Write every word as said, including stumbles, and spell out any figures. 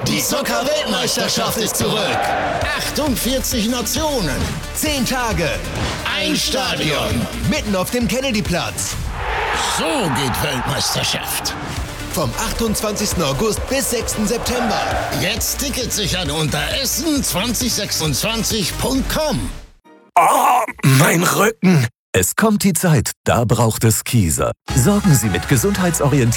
Die Zucker-Weltmeisterschaft ist zurück. achtundvierzig Nationen. Zehn Tage. Ein Stadion. Mitten auf dem Kennedyplatz. So geht Weltmeisterschaft. Vom achtundzwanzigsten August bis sechsten September. Jetzt Tickets sichern unter essen zwanzig sechsundzwanzig punkt com. Oh, mein Rücken. Es kommt die Zeit, da braucht es Kieser. Sorgen Sie mit gesundheitsorientierten